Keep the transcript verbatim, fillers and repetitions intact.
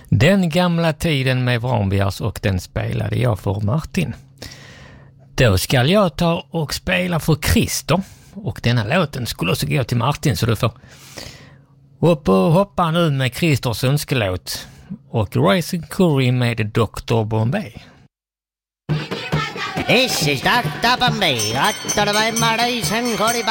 Den gamla tiden med Vranbjärs, och den spelade jag för Martin. Då ska jag ta och spela för Christer, och denna låten skulle också gå till Martin, så du får upp och hoppa nu med Christers önskelåt och Racing Curry med doktor Bombay. This is Doctor Bombay, Doctor Bombay, Racing Curry